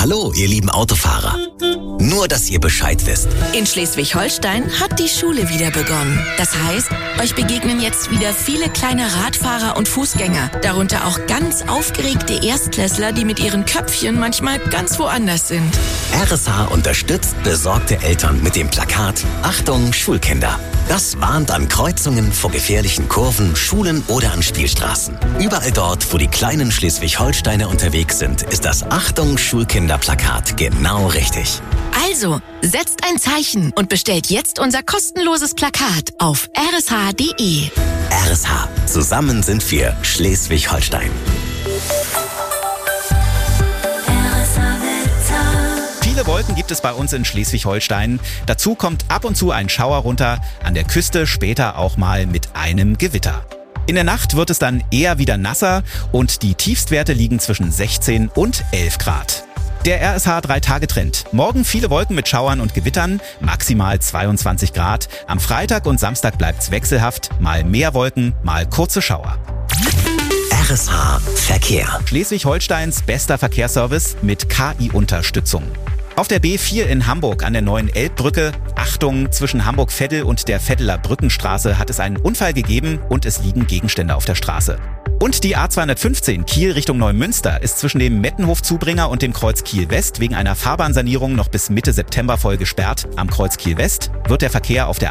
Hallo, ihr lieben Autofahrer. Nur, dass ihr Bescheid wisst. In Schleswig-Holstein hat die Schule wieder begonnen. Das heißt, euch begegnen jetzt wieder viele kleine Radfahrer und Fußgänger. Darunter auch ganz aufgeregte Erstklässler, die mit ihren Köpfchen manchmal ganz woanders sind. RSH unterstützt besorgte Eltern mit dem Plakat Achtung, Schulkinder. Das warnt an Kreuzungen vor gefährlichen Kurven, Schulen oder an Spielstraßen. Überall dort, wo die kleinen Schleswig-Holsteiner unterwegs sind, ist das Achtung, Schulkinder-Plakat genau richtig. Also, setzt ein Zeichen und bestellt jetzt unser kostenloses Plakat auf rsh.de. RSH. Zusammen sind wir Schleswig-Holstein. Viele Wolken gibt es bei uns in Schleswig-Holstein. Dazu kommt ab und zu ein Schauer runter, an der Küste später auch mal mit einem Gewitter. In der Nacht wird es dann eher wieder nasser und die Tiefstwerte liegen zwischen 16 und 11 Grad. Der RSH 3-Tage-Trend. Morgen viele Wolken mit Schauern und Gewittern, maximal 22 Grad. Am Freitag und Samstag bleibt's wechselhaft, mal mehr Wolken, mal kurze Schauer. RSH Verkehr. Schleswig-Holsteins bester Verkehrsservice mit KI-Unterstützung. Auf der B4 in Hamburg an der neuen Elbbrücke, Achtung, zwischen Hamburg-Veddel und der Veddeler Brückenstraße hat es einen Unfall gegeben und es liegen Gegenstände auf der Straße. Und die A215 Kiel Richtung Neumünster ist zwischen dem Mettenhof-Zubringer und dem Kreuz Kiel-West wegen einer Fahrbahnsanierung noch bis Mitte September voll gesperrt. Am Kreuz Kiel-West wird der Verkehr auf der